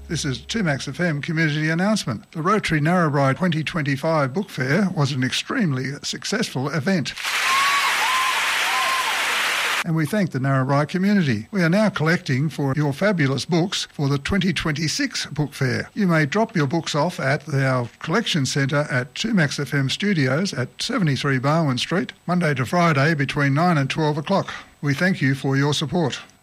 This is 2Max FM community announcement. The Rotary Narrabri 2025 Book Fair was an extremely successful event. And we thank the Narrabri community. We are now collecting for your fabulous books for the 2026 Book Fair. You may drop your books off at our collection centre at 2Max FM Studios at 73 Barwon Street, Monday to Friday between 9 and 12 o'clock. We thank you for your support.